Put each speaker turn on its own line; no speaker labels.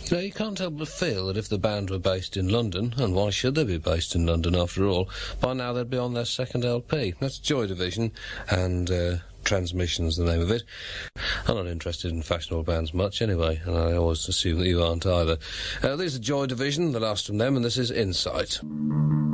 Now, you can't help but feel that if the band were based in London, and why should they be based in London after all, by now they'd be on their second LP. That's Joy Division, and Transmission's the name of it. I'm not interested in fashionable bands much anyway, and I always assume that you aren't either. These are Joy Division, the last from them, and this is Insight.